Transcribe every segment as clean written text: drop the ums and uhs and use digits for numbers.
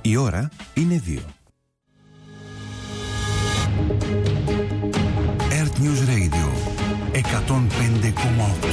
Η ώρα είναι 2. Earth News Radio 105,8.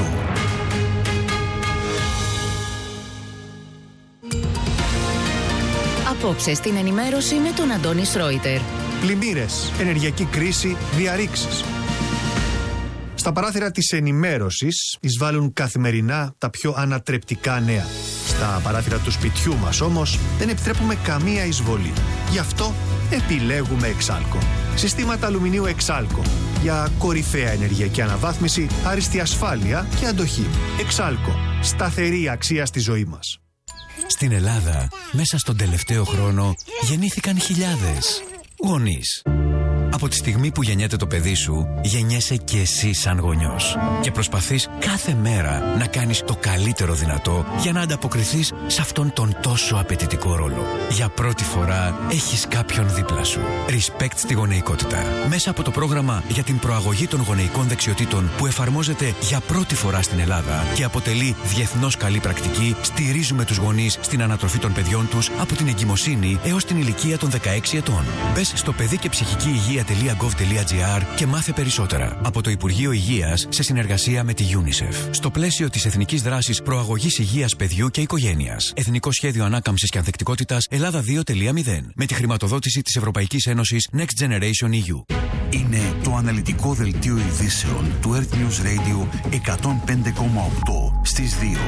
Απόψε στην ενημέρωση με τον Αντώνη Σρόιτερ. Πλημμύρες, ενεργειακή κρίση, διαρρήξεις. Στα παράθυρα της ενημέρωσης εισβάλλουν καθημερινά τα πιο ανατρεπτικά νέα. Στα παράθυρα του σπιτιού μας όμως δεν επιτρέπουμε καμία εισβολή. Γι' αυτό επιλέγουμε Εξάλκο. Συστήματα αλουμινίου Εξάλκο. Για κορυφαία ενεργειακή αναβάθμιση, άριστη ασφάλεια και αντοχή. Εξάλκο. Σταθερή αξία στη ζωή μας. Στην Ελλάδα, μέσα στον τελευταίο χρόνο, γεννήθηκαν χιλιάδες γονείς. Από τη στιγμή που γεννιέται το παιδί σου, γεννιέσαι και εσύ σαν γονιός. Και προσπαθείς κάθε μέρα να κάνεις το καλύτερο δυνατό για να ανταποκριθείς σε αυτόν τον τόσο απαιτητικό ρόλο. Για πρώτη φορά έχεις κάποιον δίπλα σου. Respect στη γονεϊκότητα. Μέσα από το πρόγραμμα για την προαγωγή των γονεϊκών δεξιοτήτων που εφαρμόζεται για πρώτη φορά στην Ελλάδα και αποτελεί διεθνώς καλή πρακτική, στηρίζουμε τους γονείς στην ανατροφή των παιδιών τους από την εγκυμοσύνη έως την ηλικία των 16 ετών. Μπες στο παιδί και ψυχική υγεία.gov.gr και μάθε περισσότερα. Από το Υπουργείο Υγείας σε συνεργασία με τη UNICEF. Στο πλαίσιο της Εθνικής Δράσης Προαγωγής Υγείας Παιδιού και Οικογένειας. Εθνικό Σχέδιο Ανάκαμψης και Ανθεκτικότητας Ελλάδα 2.0. Με τη χρηματοδότηση της Ευρωπαϊκής Ένωσης Next Generation EU. Είναι το αναλυτικό δελτίο ειδήσεων του Earth News Radio 105,8 στις 2.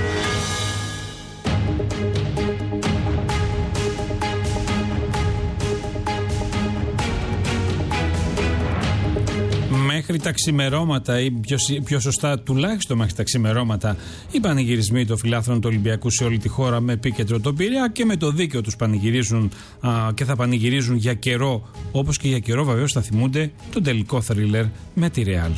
Μέχρι τα ξημερώματα, ή πιο σωστά τουλάχιστον μέχρι τα ξημερώματα, οι πανηγυρισμοί των φιλάθλων του Ολυμπιακού σε όλη τη χώρα με επίκεντρο τον Πειραιά και με το δίκαιο τους πανηγυρίζουν και θα πανηγυρίζουν για καιρό, όπως και για καιρό βεβαίως θα θυμούνται τον τελικό θρίλερ με τη Ρεάλ.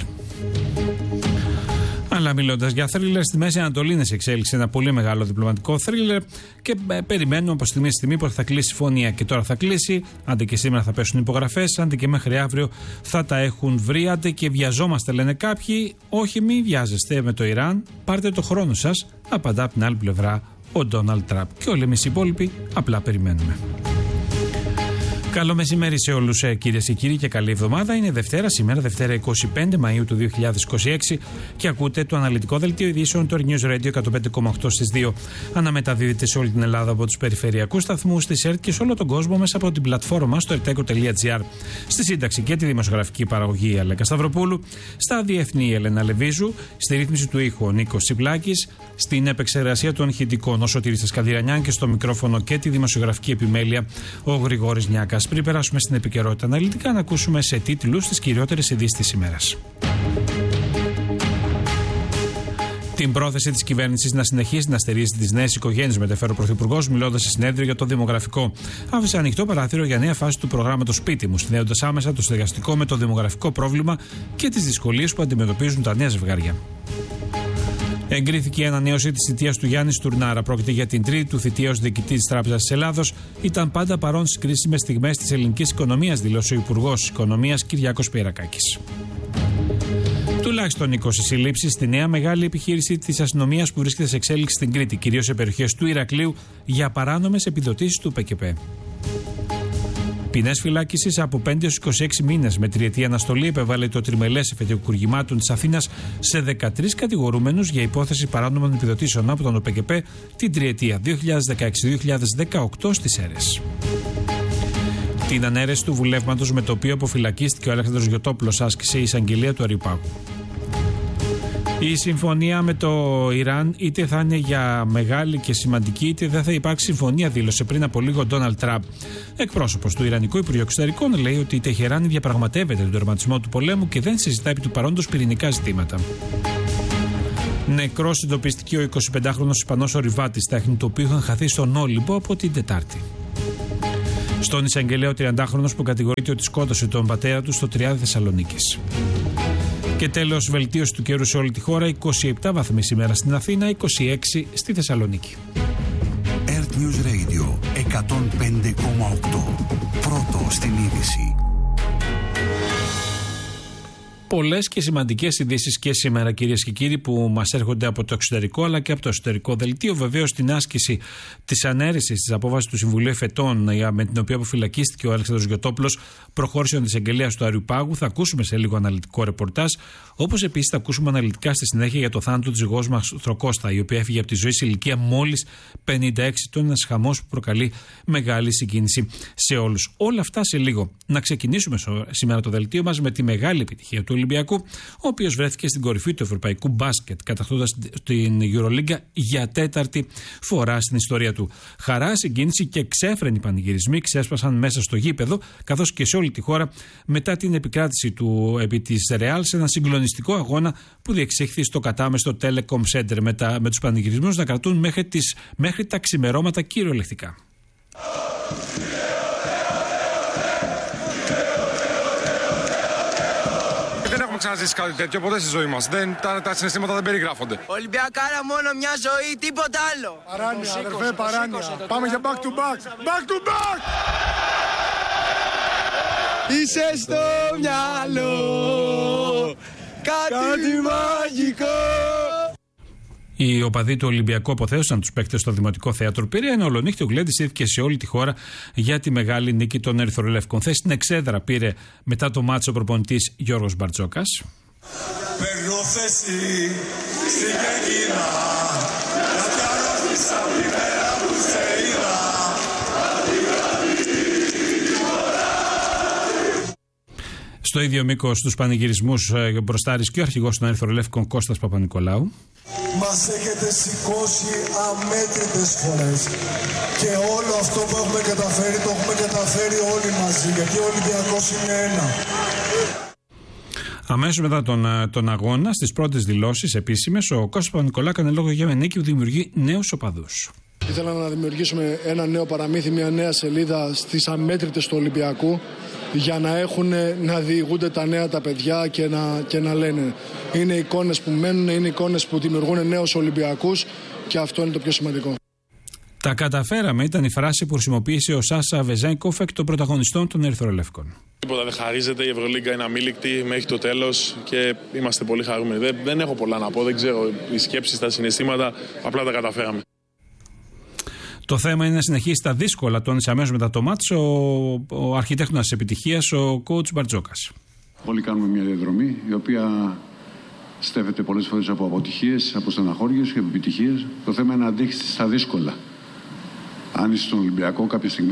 Αλλά μιλώντας για θρίλερ, στη Μέση Ανατολή είναι σε εξέλιξη ένα πολύ μεγάλο διπλωματικό θρίλερ και περιμένουμε από στιγμή στη στιγμή που θα κλείσει η συμφωνία. Και τώρα θα κλείσει, άντε και σήμερα θα πέσουν υπογραφές, άντε και μέχρι αύριο θα τα έχουν βρει, άντε και βιαζόμαστε λένε κάποιοι. Όχι, μη βιάζεστε με το Ιράν, πάρτε το χρόνο σας, απαντά από την άλλη πλευρά ο Ντόναλντ Τραμπ. Και όλοι εμείς οι υπόλοιποι απλά περιμένουμε. Καλό μεσημέρι σε όλους κυρίες και κύριοι και καλή εβδομάδα. Είναι Δευτέρα, σήμερα Δευτέρα 25 Μαΐου του 2026 και ακούτε το αναλυτικό δελτίο ειδήσεων του News Radio 105,8 στις 2. Αναμεταδίδεται σε όλη την Ελλάδα από τους περιφερειακούς σταθμούς της ΕΡΤ και σε όλο τον κόσμο μέσα από την πλατφόρμα στο erteco.gr. Στη σύνταξη και τη δημοσιογραφική παραγωγή η Αλέκα Σταυροπούλου, στα διεθνή η Ελένα Λεβίζου, στη ρύθμιση του ήχου ο Νίκος Τσιπλάκης, στην επεξεργασία των ηχητικών ο Σωτήρης Σκανδιρανιάν και στο μικρόφωνο και τη δημοσιογραφική επιμέλεια ο Γρηγόρης Νιάκας. Πριν περάσουμε στην επικαιρότητα αναλυτικά, να ακούσουμε σε τίτλους τις κυριότερες ειδήσεις της ημέρας. Την πρόθεση της κυβέρνησης να συνεχίσει να στηρίζει τις νέες οικογένειες, μεταφέρει ο Πρωθυπουργός, μιλώντας σε συνέδριο για το δημογραφικό. Άφησε ανοιχτό παράθυρο για νέα φάση του προγράμματος Σπίτι μου, συνδέοντας άμεσα το στεγαστικό με το δημογραφικό πρόβλημα και τις δυσκολίες που αντιμετωπίζουν τα νέα ζευγάρια. Εγκρίθηκε η ανανέωση της θητείας του Γιάννη Στουρνάρα. Πρόκειται για την τρίτη του θητεία ως διοικητή της Τράπεζας της Ελλάδος. Ήταν πάντα παρόν στις κρίσιμες στιγμές της ελληνικής οικονομίας, δηλώσει ο Υπουργός Οικονομίας Κυριάκος Πιερακάκης. Τουλάχιστον 20 συλλήψεις στη νέα μεγάλη επιχείρηση της αστυνομίας που βρίσκεται σε εξέλιξη στην Κρήτη, κυρίως σε περιοχές του Ηρακλείου, για παράνομες επιδοτήσεις του ΠΚΠ. Ποινές φυλάκισης από 5 έως 26 μήνες με τριετή αναστολή επέβαλε το τριμελές εφετείο Κουργημάτων της Αθήνας σε 13 κατηγορούμενους για υπόθεση παράνομων επιδοτήσεων από τον ΟΠΚΠ την τριετία 2016-2018 στις Σέρρες. Την ανέρεση του βουλεύματος με το οποίο αποφυλακίστηκε ο Αλέξανδρος Γιωτόπουλος άσκησε η εισαγγελία του Αριπάγου. Η συμφωνία με το Ιράν είτε θα είναι για μεγάλη και σημαντική, είτε δεν θα υπάρξει συμφωνία, δήλωσε πριν από λίγο ο Ντόναλντ Τραμπ. Εκπρόσωπος του Ιρανικού Υπουργείου Εξωτερικών λέει ότι η Τεχεράνη διαπραγματεύεται τον τερματισμό του πολέμου και δεν συζητά επί του παρόντος πυρηνικά ζητήματα. Νεκρός εντοπίστηκε ο 25χρονος Ισπανός ορειβάτης, τέχνη του οποίου είχαν χαθεί στον Όλυμπο από την Τετάρτη. Στον εισαγγελέα ο 30χρονος που κατηγορείται ότι σκότωσε τον πατέρα του στο Τριάδι Θεσσαλονίκης. Και τέλος, βελτίωση του καιρού σε όλη τη χώρα, 27 βαθμοί σήμερα στην Αθήνα, 26 στη Θεσσαλονίκη. Earth News Radio 105,8. Πρώτο στην είδηση. Πολλές και σημαντικές ειδήσεις και σήμερα, κυρίες και κύριοι, που μας έρχονται από το εξωτερικό αλλά και από το εσωτερικό δελτίο. Βεβαίως, την άσκηση της ανέρρησης της απόφασης του Συμβουλίου Εφετών, με την οποία αποφυλακίστηκε ο Αλέξανδρος Γιωτόπουλος, προχώρησε ο εισαγγελέας του Αριουπάγου. Θα ακούσουμε σε λίγο αναλυτικό ρεπορτάζ. Όπως επίσης θα ακούσουμε αναλυτικά στη συνέχεια για το θάνατο της γιος μας Θροκώστα, η οποία έφυγε από τη ζωή σε ηλικία μόλις 56 ετών. Ένας χαμός που προκαλεί μεγάλη συγκίνηση σε όλους. Όλα αυτά σε λίγο. Να ξεκινήσουμε σήμερα το δελτίο μας με τη μεγάλη επιτυχία του Ολυμπιακού, ο οποίος βρέθηκε στην κορυφή του ευρωπαϊκού μπάσκετ, κατακτώντας την Euroliga για τέταρτη φορά στην ιστορία του. Χαρά, συγκίνηση και ξέφρενοι πανηγυρισμοί ξέσπασαν μέσα στο γήπεδο, καθώς και σε όλη τη χώρα, μετά την επικράτηση του επί της Real σε ένα συγκλονιστικό αγώνα που διεξήχθη στο κατάμεστο Telecom Center, με τους πανηγυρισμούς να κρατούν μέχρι τα ξημερώματα κυριολεκτικά. Δεν έχουμε ξαναζήσει κάτι τέτοιο ποτέ στη ζωή μας. Τα συναισθήματα δεν περιγράφονται. Ολυμπιακάρα μόνο μια ζωή, τίποτα άλλο. Παράνοια, αδερφέ, παράνοια. Πάμε για back to back. Back to back! Είσαι στο μυαλό κάτι μαγικό. Οι οπαδοί του Ολυμπιακού αποθέωσαν τους παίκτες στο Δημοτικό Θέατρο Πειραιά, ενώ ολονύχτη ο Γκλέντης ήρθε σε όλη τη χώρα για τη μεγάλη νίκη των Ερυθρολεύκων. Θέση στην εξέδρα πήρε μετά το μάτσο ο προπονητής Γιώργος Μπαρτζόκας. Παίρνω θέση στην Κεκκίνα, γιατί αρρώστησα από τη μέρα που σε είδα. Στο ίδιο μήκος τους πανηγυρισμούς μπροστάρις και ο αρχηγός των Ερυθρολεύκων Κώστας Παπα-Νικολάου. Μας έχετε σηκώσει αμέτρητες φορές και όλο αυτό που έχουμε καταφέρει το έχουμε καταφέρει όλοι μαζί, γιατί ο Ολυμπιακός είναι ένα. Αμέσως μετά τον αγώνα, στις πρώτες δηλώσεις επίσημες, ο Κώστας Παπα-Νικολάου έκανε λόγο για μια νίκη που δημιουργεί νέους οπαδούς. Ήθελα να δημιουργήσουμε ένα νέο παραμύθι, μια νέα σελίδα στις αμέτρητες του Ολυμπιακού, για να διηγούνται τα νέα τα παιδιά και να λένε. Είναι εικόνες που μένουν, είναι εικόνες που δημιουργούν νέους Ολυμπιακούς και αυτό είναι το πιο σημαντικό. Τα καταφέραμε ήταν η φράση που χρησιμοποίησε ο Σάσα Βεζένκοφ εκ των πρωταγωνιστών των Ερυθρολεύκων. Τίποτα δεν χαρίζεται, η Ευρωλίγκα είναι αμήλικτη μέχρι το τέλος και είμαστε πολύ χαρούμενοι. Δεν έχω πολλά να πω, δεν ξέρω, οι σκέψεις, τα συναισθήματα, απλά τα καταφέραμε. Το θέμα είναι να συνεχίσει τα δύσκολα, τόνισε αμέσως μετά το μάτς ο αρχιτέκτονας της επιτυχίας, ο coach Μπαρτζόκας. Όλοι κάνουμε μια διαδρομή η οποία στέφεται πολλές φορές από αποτυχίες, από στεναχώριες και από επιτυχίες. Το θέμα είναι να αντέξεις στα δύσκολα. Αν είσαι στον Ολυμπιακό, κάποια στιγμή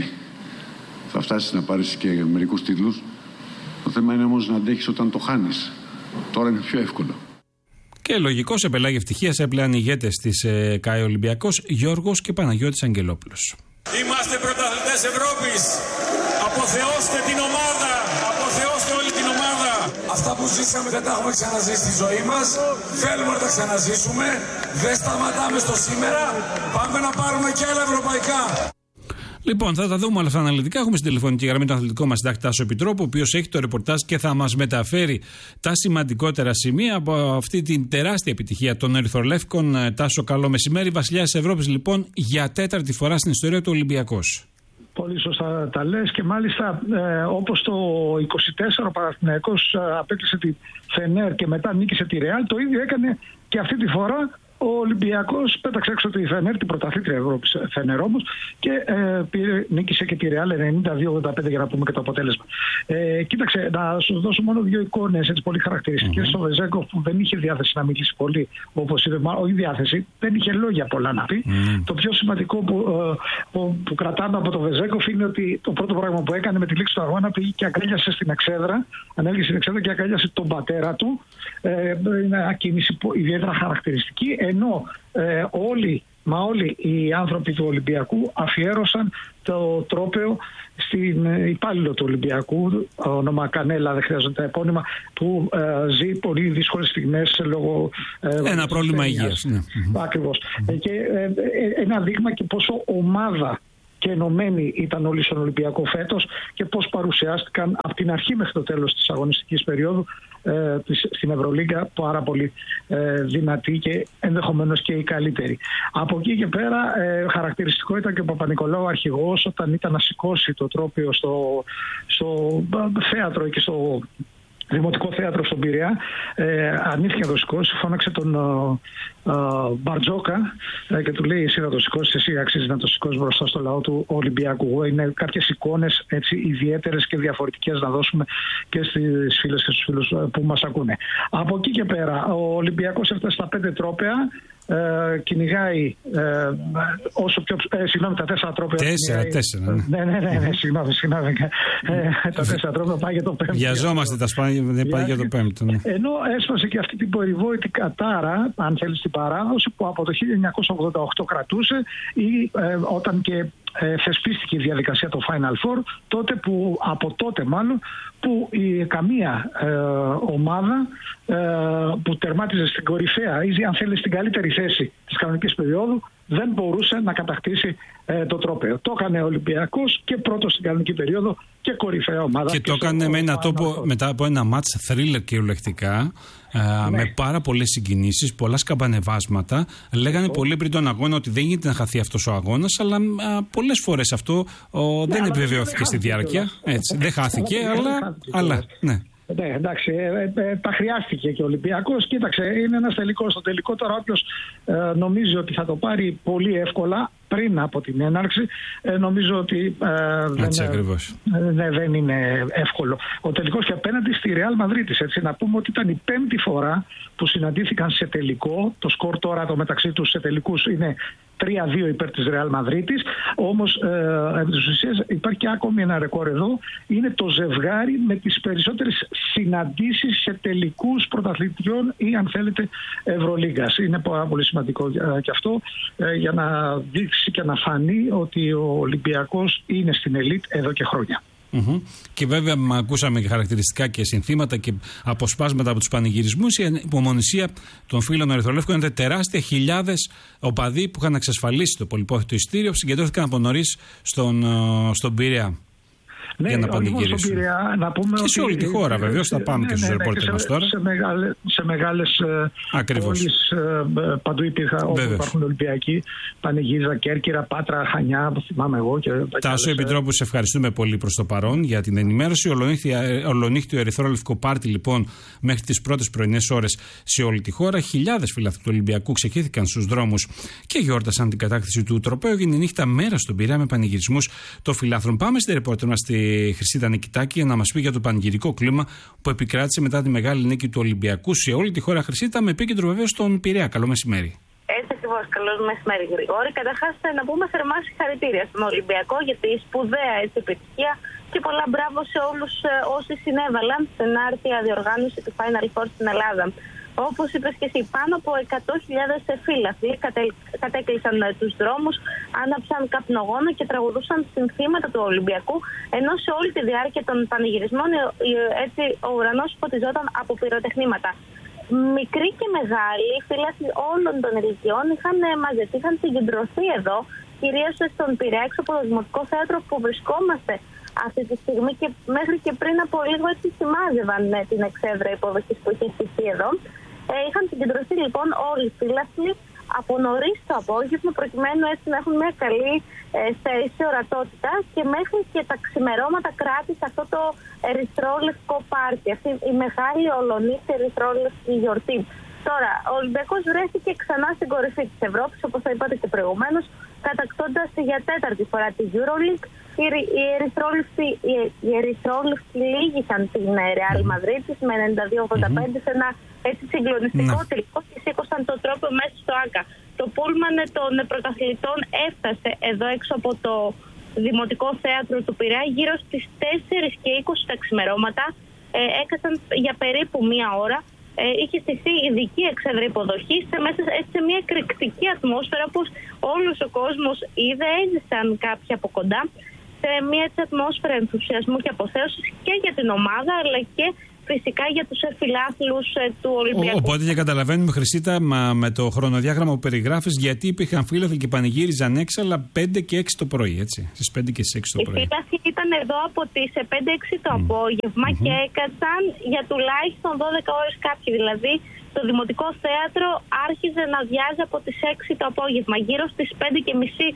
θα φτάσεις να πάρεις και μερικούς τίτλους. Το θέμα είναι όμως να αντέχεις όταν το χάνεις. Τώρα είναι πιο εύκολο. Και λογικό σε πελάγη ευτυχίας έπλεαν οι ηγέτες της ΚΑΕ Ολυμπιακός, Γιώργος και Παναγιώτης Αγγελόπουλος. Είμαστε πρωταθλητές Ευρώπης. Αποθεώστε την ομάδα. Αποθεώστε όλη την ομάδα. Αυτά που ζήσαμε δεν τα έχουμε ξαναζήσει στη ζωή μας. Θέλουμε να τα ξαναζήσουμε. Δεν σταματάμε στο σήμερα. Πάμε να πάρουμε και άλλα ευρωπαϊκά. Λοιπόν, θα τα δούμε όλα αυτά αναλυτικά. Έχουμε στην τηλεφωνική γραμμή τον αθλητικό μας συντάκτη Τάσο Επιτρόπου, ο οποίος έχει το ρεπορτάζ και θα μας μεταφέρει τα σημαντικότερα σημεία από αυτή την τεράστια επιτυχία των Ερυθρολεύκων. Τάσο, καλό μεσημέρι. Βασιλιάς της Ευρώπης, λοιπόν, για τέταρτη φορά στην ιστορία του Ολυμπιακός. Πολύ σωστά τα λες και μάλιστα όπως το 24 ο Παναθηναϊκός απέκλεισε τη Φενέρ και μετά νίκησε τη Ρεάλ, το ίδιο έκανε και αυτή τη φορά ο Ολυμπιακός. Πέταξε έξω τη Φενέρ, την πρωταθλήτρια Ευρώπης Φενέρ όμως, και νίκησε και τη Ρεάλ 92-85 για να πούμε και το αποτέλεσμα. Κοίταξε, να σου δώσω μόνο δύο εικόνες έτσι πολύ χαρακτηριστικές. Ο Βεζέγκοφ που δεν είχε διάθεση να μιλήσει πολύ, όπως είπε, όχι διάθεση, δεν είχε λόγια πολλά να πει. Το πιο σημαντικό που κρατάμε από το Βεζέγκοφ είναι ότι το πρώτο πράγμα που έκανε με τη λήξη του αγώνα πήγε και αγκάλιασε στην εξέδρα, ανέβηκε στην εξέδρα και αγκάλιασε τον πατέρα του. Είναι μια κίνηση ιδιαίτερα χαρακτηριστική, ενώ όλοι οι άνθρωποι του Ολυμπιακού αφιέρωσαν το τρόπαιο στην υπάλληλο του Ολυμπιακού, όνομα Κανέλα, δεν χρειάζονται τα επώνυμα, που ζει πολύ δύσκολες στιγμές λόγω ένα πρόβλημα υγείας. Ναι. Ακριβώς. Και ένα δείγμα και πόσο ομάδα και ενωμένοι ήταν όλοι στον Ολυμπιακό φέτος και πώς παρουσιάστηκαν από την αρχή μέχρι το τέλος της αγωνιστικής περίοδου στην Ευρωλίγκα πάρα πολύ δυνατή και ενδεχομένως και η καλύτερη. Από εκεί και πέρα χαρακτηριστικό ήταν και ο Παπα-Νικολάου αρχηγός όταν ήταν να σηκώσει το τρόπαιο στο θέατρο και Δημοτικό Θέατρο στον Πειραιά, αρνήθηκε να το σηκώσει, φώναξε τον Μπαρτζόκα και του λέει: εσύ να το σηκώσεις, εσύ αξίζει να το σηκώσεις μπροστά στο λαό του Ολυμπιακού. Είναι κάποιες εικόνες ιδιαίτερες και διαφορετικές να δώσουμε και στις φίλες και στους φίλους που μας ακούνε. Από εκεί και πέρα, ο Ολυμπιακός έφτασε στα 5 τρόπαια. Κυνηγάει όσο πιο. Συγγνώμη, τα 4 τρόπαια. 4. Ναι, συγγνώμη. Τα 4 τρόπαια πάει για το 5. Βιαζόμαστε τα σπάνια, δεν πάει για το 5. Ναι. Ενώ έσπασε και αυτή την περιβόητη κατάρα, αν θέλει, στην παράδοση που από το 1988 κρατούσε ή όταν και θεσπίστηκε η διαδικασία το Final Four, από τότε που καμία ομάδα που τερμάτιζε στην κορυφαία ή αν θέλει στην καλύτερη θέση της κανονικής περίοδου δεν μπορούσε να κατακτήσει το τρόπαιο. Το έκανε ο Ολυμπιακός και πρώτος στην κανονική περίοδο και κορυφαία ομάδα. Και το έκανε με έναν τόπο μετά από ένα μάτς θρίλερ κυριολεκτικά, με πάρα πολλές συγκινήσεις, πολλά σκαμπανεβάσματα. Λέγανε πολύ πριν τον αγώνα ότι δεν γίνεται να χαθεί αυτός ο αγώνας, αλλά πολλές φορές αυτό δεν επιβεβαιώθηκε στη διάρκεια. Έτσι, δεν χάθηκε, αλλά ναι. Ναι, εντάξει, τα χρειάστηκε και ο Ολυμπιακός. Κοίταξε, είναι ένας τελικός. Στο τελικό τώρα όποιος νομίζει ότι θα το πάρει πολύ εύκολα πριν από την έναρξη, νομίζω ότι δεν είναι εύκολο. Ο τελικός και απέναντι στη Real Madrid, έτσι, να πούμε ότι ήταν η 5η φορά που συναντήθηκαν σε τελικό. Το σκορ τώρα το μεταξύ τους σε τελικούς είναι 3-2 υπέρ της Real Madrid. Όμως, επί της ουσίας, υπάρχει και ακόμη ένα ρεκόρ εδώ. Είναι το ζευγάρι με τις περισσότερες συναντήσεις σε τελικούς πρωταθλητριών ή, αν θέλετε, Ευρωλίγκας. Είναι πάρα πολύ σημαντικό και αυτό για να δείξει και να φανεί ότι ο Ολυμπιακός είναι στην ελίτ εδώ και χρόνια. Και βέβαια ακούσαμε και χαρακτηριστικά και συνθήματα και αποσπάσματα από τους πανηγυρισμούς. Η υπομονησία των φίλων Ερυθρολεύκων είναι τεράστια. Χιλιάδες οπαδοί που είχαν εξασφαλίσει το πολυπόθητο ειστήριο συγκεντρώθηκαν από νωρίς στον Πειραιά. Ναι, για να πανηγυρίσουν. Και σε όλη τη χώρα, βεβαίως, θα πάμε και στους ρεπόρτερ μας τώρα. Σε μεγάλες πόλεις παντού όπου υπάρχουν Ολυμπιακοί, πανηγύριζα, Κέρκυρα, Πάτρα, Χανιά, που θυμάμαι εγώ. Τάσο Επιτρόπου, σε ευχαριστούμε πολύ προς το παρόν για την ενημέρωση. Ολονύχτιο ερυθρόλευκο πάρτι, λοιπόν, μέχρι τις πρώτες πρωινές ώρες σε όλη τη χώρα. Χιλιάδες φιλάθλοι του Ολυμπιακού ξεκίνησαν στους δρόμους και γιόρτασαν την κατάκτηση του τροπαίου. Έγινε νύχτα μέρα στον Πειραιά με πανηγυρισμούς των φιλάθλων. Πάμε στη ρεπόρτερ μας, στη Χρυσίτα Νικητάκη, για να μας πει για το πανηγυρικό κλίμα που επικράτησε μετά τη μεγάλη νίκη του Ολυμπιακού σε όλη τη χώρα. Χρυσίτα, με επίκεντρο βεβαίως στον Πειραιά. Καλό μεσημέρι. Έτσι ακριβώς. Καλό μεσημέρι, Γρηγόρη. Καταρχάς, να πούμε θερμά συγχαρητήρια στον Ολυμπιακό για τη σπουδαία επιτυχία και πολλά μπράβο σε όλους όσοι συνέβαλαν στην άρτια διοργάνωση του Final Four στην Ελλάδα. Όπως είπες και εσύ, πάνω από 100.000 φίλαθλοι κατέκλυσαν τους δρόμους, άναψαν καπνογόνο και τραγουδούσαν συνθήματα του Ολυμπιακού, ενώ σε όλη τη διάρκεια των πανηγυρισμών έτσι ο ουρανός φωτιζόταν από πυροτεχνήματα. Μικροί και μεγάλοι φίλαθλοι όλων των ηλικιών είχαν μαζευτεί, είχαν συγκεντρωθεί εδώ, κυρίως στον Πειραιά, έξω από το Δημοτικό Θέατρο που βρισκόμαστε αυτή τη στιγμή, και μέχρι και πριν από λίγο έτσι σημάζευαν την εξέδρα υποδοχής που είχε στηθεί εδώ. Είχαν συγκεντρωθεί λοιπόν όλοι οι φίλαθλοι από νωρίς το απόγευμα, προκειμένου έτσι να έχουν μια καλή θέση ορατότητα, και μέχρι και τα ξημερώματα κράτησε αυτό το ερυθρόλευκο πάρτι, αυτή η μεγάλη ολονύχτη ερυθρόλευκη γιορτή. Τώρα, ο Ολυμπιακός βρέθηκε ξανά στην κορυφή της Ευρώπης, όπως θα είπατε και προηγουμένως, κατακτώντας για 4η φορά τη EuroLeague. Οι ερυθρόλευκοι λύγησαν την Real Madrid με 92-85 σε ένα έτσι συγκλονιστικό τελικό και σήκωσαν το τρόπο μέσα στο ΆΚΑ. Το πούλμαν των πρωταθλητών έφτασε εδώ έξω από το Δημοτικό Θέατρο του Πειραιά γύρω στις 4:20 τα ξημερώματα. Έκασαν για περίπου μία ώρα. Είχε στηθεί ειδική εξέδρα υποδοχής μέσα σε μια εκρηκτική ατμόσφαιρα, όπως όλος ο κόσμος είδε, έζησαν κάποιοι από κοντά, σε μια έτσι ατμόσφαιρα ενθουσιασμού και αποθέωσης και για την ομάδα, αλλά και φυσικά για τους φιλάθλους του Ολυμπιακού. Οπότε και καταλαβαίνουμε, Χρυσίτα, με το χρονοδιάγραμμα που περιγράφεις, γιατί υπήρχαν φίλαθλοι και πανηγύριζαν έξω, αλλά 5 και 6 το πρωί, έτσι. Στις 5 και 6 το πρωί. Οι φίλαθλοι ήταν εδώ από τις 5-6 το απόγευμα και έκατσαν για τουλάχιστον 12 ώρες κάποιοι. Δηλαδή, το Δημοτικό Θέατρο άρχιζε να βιάζει από τις 6 το απόγευμα. Γύρω στις 5:30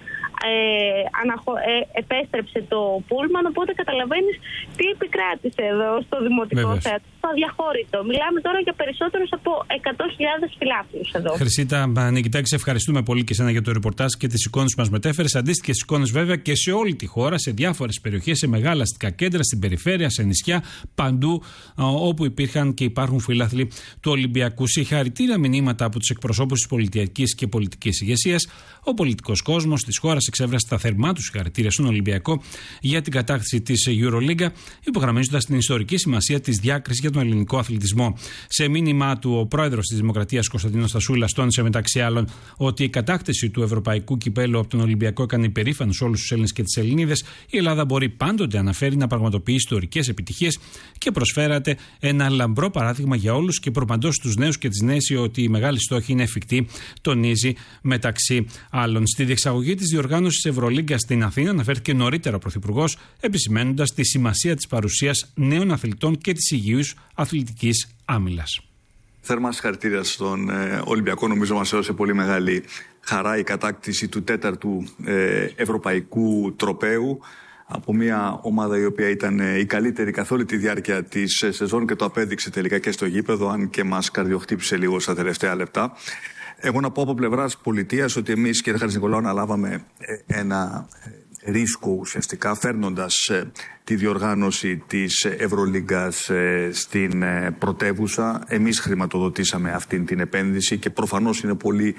επέστρεψε το πούλμαν, οπότε καταλαβαίνεις τι επικράτησε εδώ στο Δημοτικό Θέατρο. στο αδιαχώρητο. Μιλάμε τώρα για περισσότερους από 100.000 φιλάθλους εδώ. Χρυσίτα Νικητάκη, σε ευχαριστούμε πολύ και εσένα για το ρεπορτάζ και τις εικόνες που μας μετέφερες. Αντίστοιχες εικόνες βέβαια και σε όλη τη χώρα, σε διάφορες περιοχές, σε μεγάλα αστικά κέντρα, στην περιφέρεια, σε νησιά, παντού όπου υπήρχαν και υπάρχουν φιλάθλοι του Ολυμπιακού. Συγχαρητήρια μηνύματα από τους εκπροσώπους της πολιτικής και πολιτικής ηγεσίας. Ο πολιτικός κόσμος της χώρας εξέφρασε τα θερμά του συγχαρητήρια στον Ολυμπιακό για την κατάκτηση της EuroLeague, υπογραμμίζοντας την ιστορική σημασία της διάκρισης για τον ελληνικό αθλητισμό. Σε μήνυμά του, ο πρόεδρος της Δημοκρατίας Κωνσταντίνος Στασούλας τόνισε μεταξύ άλλων ότι η κατάκτηση του ευρωπαϊκού κυπέλου από τον Ολυμπιακό έκανε υπερήφανους όλους τους Έλληνες και τις Ελληνίδες. Η Ελλάδα μπορεί πάντοτε, αναφέρει, να πραγματοποιεί ιστορικές επιτυχίες και προσφέρατε ένα λαμπρό παράδειγμα για όλους και προπαντός τους νέους και τις νέες ότι η μεγάλη στόχη είναι εφικτή, τονίζει μεταξύ άλλων. Στη διεξαγωγή της διοργάνωσης Ευρωλίγκα στην Αθήνα αναφέρθηκε νωρίτερα ο Πρωθυπουργός, επισημαίνοντας τη σημασία της παρουσίας νέων αθλητών και της υγιούς αθλητικής άμυλας. Θερμά συγχαρητήρια στον Ολυμπιακό. Νομίζω μας έδωσε πολύ μεγάλη χαρά η κατάκτηση του 4ου ευρωπαϊκού τροπαίου από μια ομάδα η οποία ήταν η καλύτερη καθ' όλη τη διάρκεια της σεζόν και το απέδειξε τελικά και στο γήπεδο, αν και μας καρδιοχτύπησε λίγο στα τελευταία λεπτά. Εγώ να πω από πλευράς πολιτείας ότι εμείς, κύριε Χατζηνικολάου, αναλάβαμε ένα ρίσκο ουσιαστικά φέρνοντας τη διοργάνωση της Ευρωλίγκας στην πρωτεύουσα. Εμείς χρηματοδοτήσαμε αυτή την επένδυση και προφανώς είναι πολύ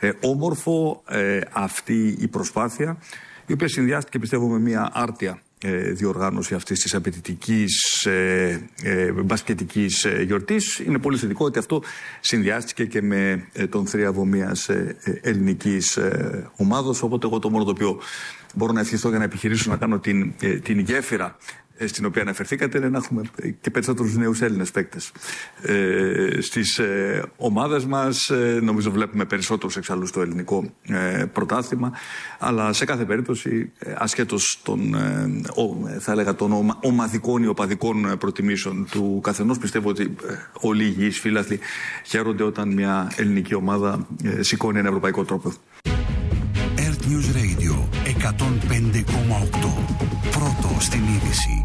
όμορφο αυτή η προσπάθεια, η οποία συνδυάστηκε, πιστεύω, με μια άρτια διοργάνωση αυτής της απαιτητικής μπασκετικής γιορτής. Είναι πολύ θετικό ότι αυτό συνδυάστηκε και με τον θρίαβο μιας ελληνικής ομάδος, οπότε εγώ το μόνο το οποίο μπορώ να ευχηθώ για να επιχειρήσω να κάνω την γέφυρα στην οποία αναφερθήκατε είναι να έχουμε και περισσότερους νέους Έλληνες παίκτες στις ομάδες μας. Νομίζω βλέπουμε περισσότερους εξάλλου στο ελληνικό πρωτάθλημα, αλλά σε κάθε περίπτωση ασχέτως των θα έλεγα των ομαδικών ή οπαδικών προτιμήσεων του καθενός, πιστεύω ότι όλοι οι υγιείς φίλαθλοι χαίρονται όταν μια ελληνική ομάδα σηκώνει ένα ευρωπαϊκό τρόπο. Earth News Radio 105,8. Πρώτο στην είδηση.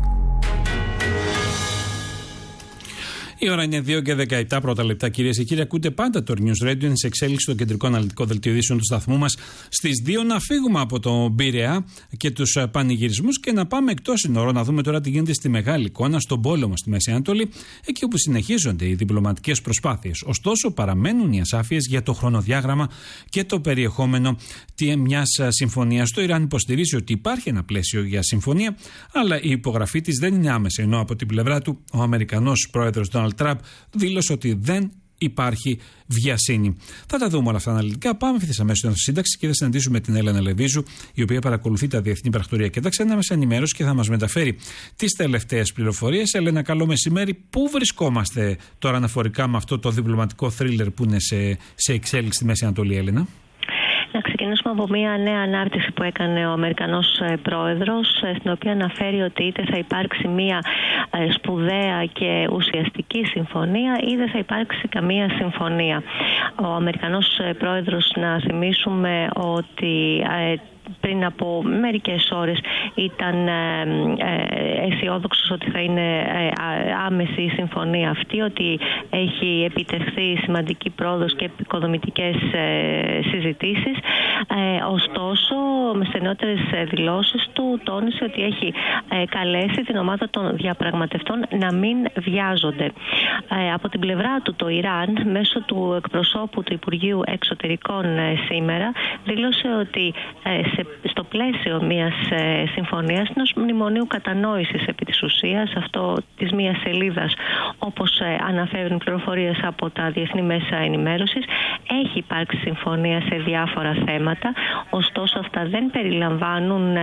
Η ώρα είναι 2 και 17 πρώτα λεπτά, κυρίες και κύριοι. Ακούτε πάντα το News Radio. Είναι σε εξέλιξη το κεντρικό αναλυτικό δελτίο ειδήσεων του σταθμού μας. Στις 2 να φύγουμε από τον Πειραιά και τους πανηγυρισμούς και να πάμε εκτός συνόρων, να δούμε τώρα τι γίνεται στη μεγάλη εικόνα, στον πόλεμο στη Μέση Ανατολή, εκεί όπου συνεχίζονται οι διπλωματικές προσπάθειες. Ωστόσο, παραμένουν οι ασάφειες για το χρονοδιάγραμμα και το περιεχόμενο μιας συμφωνίας. Το Ιράν υποστηρίζει ότι υπάρχει ένα πλαίσιο για συμφωνία, αλλά η υπογραφή της δεν είναι άμεση. Ενώ από την πλευρά του, ο Αμερικανός πρόεδρος Ντόναλντ Τραμπ δήλωσε ότι δεν υπάρχει βιασύνη. Θα τα δούμε όλα αυτά αναλυτικά. Πάμε ευθύς αμέσως στην σύνταξη και θα συναντήσουμε την Έλενα Λεβίζου, η οποία παρακολουθεί τα διεθνή πρακτορία και τα ξένα μέσα ενημέρωση και θα μας μεταφέρει τις τελευταίες πληροφορίες. Έλενα, καλό μεσημέρι. Πού βρισκόμαστε τώρα αναφορικά με αυτό το διπλωματικό θρίλερ που είναι σε εξέλιξη στη Μέση Ανατολή, Έλενα? Να ξεκινήσουμε από μια νέα ανάρτηση που έκανε ο Αμερικανός πρόεδρος, στην οποία αναφέρει ότι είτε θα υπάρξει μια σπουδαία και ουσιαστική συμφωνία ή δεν θα υπάρξει καμία συμφωνία. Ο Αμερικανός πρόεδρος, να θυμίσουμε ότι πριν από μερικές ώρες ήταν αισιόδοξος ότι θα είναι άμεση η συμφωνία αυτή, ότι έχει επιτευχθεί σημαντική πρόοδος και επικοδομητικές συζητήσεις. Ωστόσο, με στενότερες δηλώσεις του τόνισε ότι έχει καλέσει την ομάδα των διαπραγματευτών να μην βιάζονται. Από την πλευρά του, το Ιράν, μέσω του εκπροσώπου του Υπουργείου Εξωτερικών σήμερα, δήλωσε ότι στο πλαίσιο μιας συμφωνίας, ενός μνημονίου κατανόησης επί της ουσίας, αυτό της μιας σελίδας, όπως αναφέρουν πληροφορίες από τα διεθνή μέσα ενημέρωσης, έχει υπάρξει συμφωνία σε διάφορα θέματα, ωστόσο αυτά δεν περιλαμβάνουν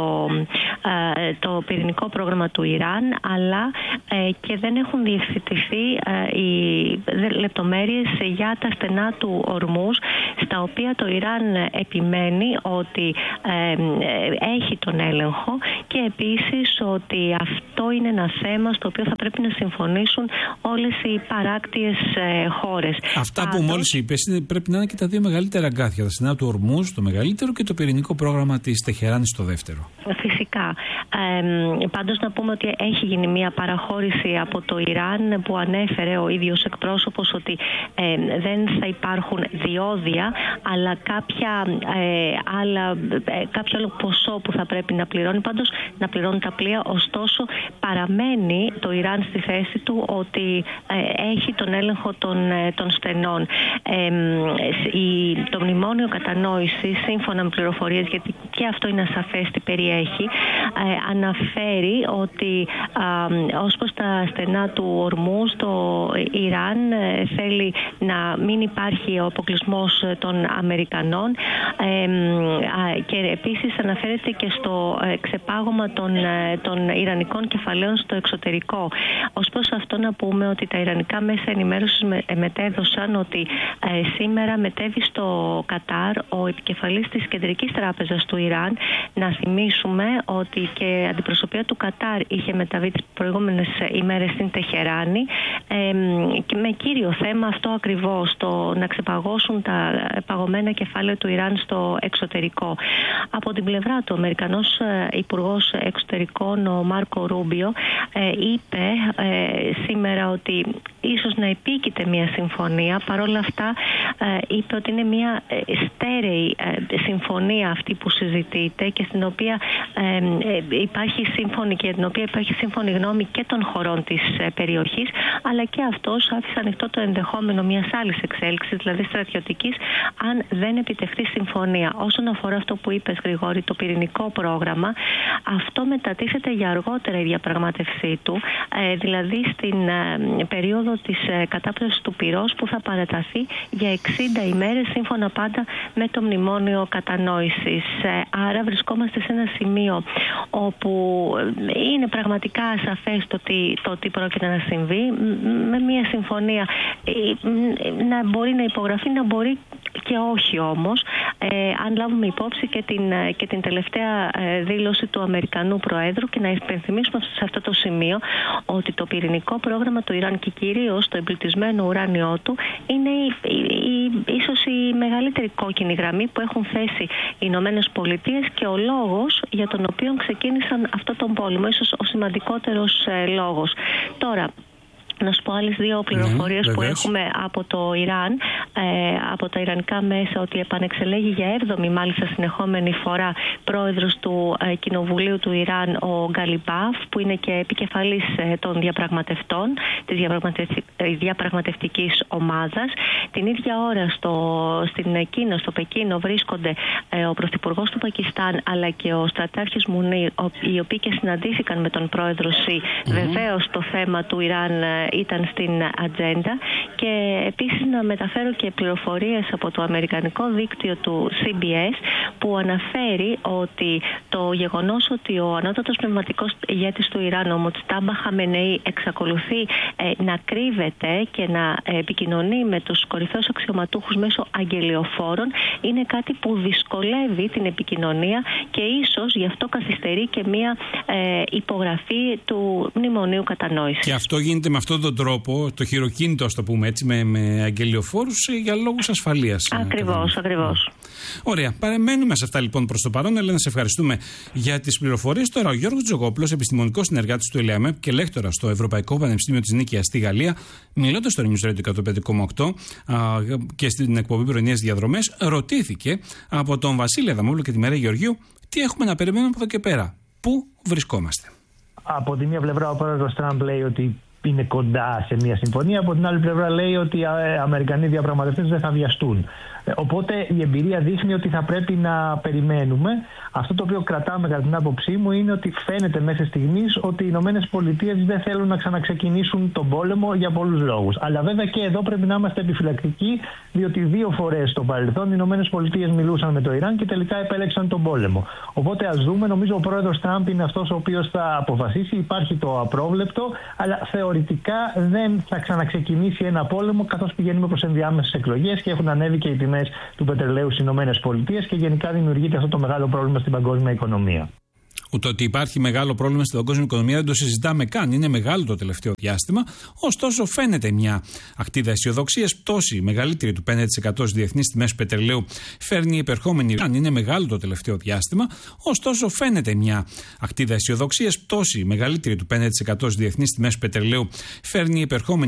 το πυρηνικό πρόγραμμα του Ιράν, αλλά και δεν έχουν διευθετηθεί οι λεπτομέρειες για τα στενά του Ορμούζ, στα οποία το Ιράν επιμένει ότι έχει τον έλεγχο, και επίσης ότι αυτό είναι ένα θέμα στο οποίο θα πρέπει να συμφωνήσουν όλες οι παράκτιες χώρες. Αυτά που μόλις είπες πρέπει να είναι και τα δύο μεγαλύτερα αγκάθια. Τα στενά του Ορμούζ, το μεγαλύτερο, και το πυρηνικό πρόγραμμα της Τεχεράνης, το δεύτερο. Φυσικά. Πάντως να πούμε ότι έχει γίνει μια παραχώρηση από το Ιράν, που ανέφερε ο ίδιος εκπρόσωπος ότι δεν θα υπάρχουν διόδια, αλλά κάποιο άλλο ποσό που θα πρέπει να πληρώνει. Πάντως να πληρώνουν τα πλοία. Ωστόσο παραμένει το Ιράν στη θέση του ότι έχει τον έλεγχο των στενών. Το μνημόνιο κατανόησης, σύμφωνα με πληροφορίες, γιατί και αυτό είναι ασαφές τι περιέχει, αναφέρει ότι ως προς τα στενά του Ορμούζ, το Ιράν θέλει να μην υπάρχει ο αποκλεισμός των Αμερικανών, και επίσης αναφέρεται και στο ξεπάγωμα των ιρανικών κεφαλαίων στο εξωτερικό. Ως προς αυτό να πούμε ότι τα ιρανικά μέσα ενημέρωσης μετέδωσαν ότι σήμερα μετέβη στο Κατάρ ο επικεφαλής της Κεντρικής Τράπεζας του Ιράν. Να θυμίσουμε ότι και αντιπροσωπεία του Κατάρ είχε μεταβεί τις προηγούμενες ημέρες στην Τεχεράνη, και με κύριο θέμα αυτό ακριβώς, το να ξεπαγώσουν τα παγωμένα κεφάλαια του Ιράν στο εξωτερικό. Από την πλευρά του, ο Αμερικανός Υπουργός Εξωτερικών, ο Μάρκο Ρούμπιο, είπε σήμερα ότι ίσως να επίκειται μια συμφωνία. Παρ' όλα αυτά είπε ότι είναι μια στέρεη συμφωνία αυτή που συζητείται, και στην οποία υπάρχει σύμφωνη, και την οποία υπάρχει σύμφωνη γνώμη και των χωρών της περιοχής, αλλά και αυτός άφησε ανοιχτό το ενδεχόμενο μιας άλλης εξέλιξης, δηλαδή στρατιωτικής, αν δεν επιτευχθεί συμφωνία. Όσον αφορά αυτό που είπες, Γρηγόρη, το πυρηνικό πρόγραμμα, αυτό μετατίθεται για αργότερα η διαπραγμάτευσή του, δηλαδή στην περίοδο της κατάπτωσης του πυρός, που θα παραταθεί για 60 ημέρες, σύμφωνα πάντα με το μνημόνιο κατανόησης. Άρα βρισκόμαστε σε ένα σημείο όπου είναι πραγματικά ασαφές το τι πρόκειται να συμβεί, με μια συμφωνία να μπορεί να υπογραφεί, να μπορεί και όχι όμως, αν λάβουμε υπόψη και την τελευταία δήλωση του Αμερικανού Προέδρου. Και να υπενθυμίσουμε σε αυτό το σημείο ότι το πυρηνικό πρόγραμμα του Ιράν, και κυρίως το εμπλουτισμένο ουράνιό του, είναι ίσως η μεγαλύτερη κόκκινη γραμμή που έχουν θέσει οι Ηνωμένες Πολιτείες, και ο λόγος για τον οποίο ξεκίνησαν αυτό τον πόλεμο, ίσως ο σημαντικότερος λόγος. Τώρα, να σου πω άλλες δύο πληροφορίες που έχουμε από το Ιράν, από τα ιρανικά μέσα, ότι επανεξελέγει για 7η μάλιστα συνεχόμενη φορά πρόεδρος του Κοινοβουλίου του Ιράν, ο Γκαλιμπάφ, που είναι και επικεφαλής των διαπραγματευτών της διαπραγματευτικής ομάδας. Την ίδια ώρα στο Πεκίνο βρίσκονται ο Πρωθυπουργός του Πακιστάν, αλλά και ο στρατάρχης Μουνίρ, οι οποίοι και συναντήθηκαν με τον πρόεδρο Σι. Βεβαίως το θέμα του Ιράν ήταν στην ατζέντα, και επίσης να μεταφέρω και πληροφορίες από το αμερικανικό δίκτυο του CBS, που αναφέρει ότι το γεγονός ότι ο ανώτατος πνευματικός ηγέτης του Ιράν, ο Μοτστάμπα Χαμενεή, εξακολουθεί να κρύβεται και να επικοινωνεί με τους κορυφαίους αξιωματούχους μέσω αγγελιοφόρων, είναι κάτι που δυσκολεύει την επικοινωνία, και ίσως γι' αυτό καθυστερεί και μια υπογραφή του μνημονίου κατανόησης. Και αυτό γίνεται με αυτόν τον τρόπο, το χειροκίνητο, ας το πούμε έτσι, με αγγελιοφόρους, για λόγους ασφαλείας. Ακριβώς. Ωραία. Παραμένουμε σε αυτά λοιπόν προς το παρόν. Ελένα, σε ευχαριστούμε για τις πληροφορίες. Τώρα, ο Γιώργος Τζογόπουλος, επιστημονικός συνεργάτης του ΕΛΕΑΜΕΠ και λέκτορα στο Ευρωπαϊκό Πανεπιστήμιο της Νίκαιας στη Γαλλία, μιλώντας στο News Radio 105,8 και στην εκπομπή Πρωινές Διαδρομές, ρωτήθηκε από τον Βασίλη Αδαμόπουλο και τη Μαρία Γεωργίου τι έχουμε να περιμένουμε από εδώ και πέρα. Πού βρισκόμαστε. Από τη μία πλευρά, ο πρόεδρος Τραμπ λέει ότι είναι κοντά σε μια συμφωνία. Από την άλλη πλευρά λέει ότι οι Αμερικανοί διαπραγματευτές δεν θα βιαστούν. Οπότε η εμπειρία δείχνει ότι θα πρέπει να περιμένουμε. Αυτό το οποίο κρατάμε κατά την άποψή μου είναι ότι φαίνεται μέχρι στιγμής ότι οι Ηνωμένες Πολιτείες δεν θέλουν να ξαναξεκινήσουν τον πόλεμο για πολλούς λόγους. Αλλά βέβαια και εδώ πρέπει να είμαστε επιφυλακτικοί, διότι 2 φορές στο παρελθόν οι Ηνωμένες Πολιτείες μιλούσαν με το Ιράν και τελικά επέλεξαν τον πόλεμο. Οπότε ας δούμε, νομίζω ο πρόεδρος Τραμπ είναι αυτός ο οποίος θα αποφασίσει. Υπάρχει το απρόβλεπτο, αλλά θεωρητικά δεν θα ξαναξεκινήσει ένα πόλεμο, καθώς πηγαίνουμε προς ενδιάμεσες εκλογές και έχουν ανέβει και οι τιμές τιμές του πετρελαίου στις ΗΠΑ και γενικά δημιουργείται αυτό το μεγάλο πρόβλημα στην παγκόσμια οικονομία. Ούτε ότι υπάρχει μεγάλο πρόβλημα στην παγκόσμια οικονομία δεν το συζητάμε καν. Είναι μεγάλο το τελευταίο διάστημα. Ωστόσο, φαίνεται μια ακτίδα αισιοδοξίας. Πτώση μεγαλύτερη του 5% στις διεθνείς τιμές πετρελαίου φέρνει επερχόμενη. Είναι μεγάλο το τελευταίο διάστημα. Ωστόσο, φαίνεται μια ακτίδα αισιοδοξίας. Πτώση μεγαλύτερη του 5% στις διεθνείς τιμές πετρελαίου φέρνει επερχόμενη.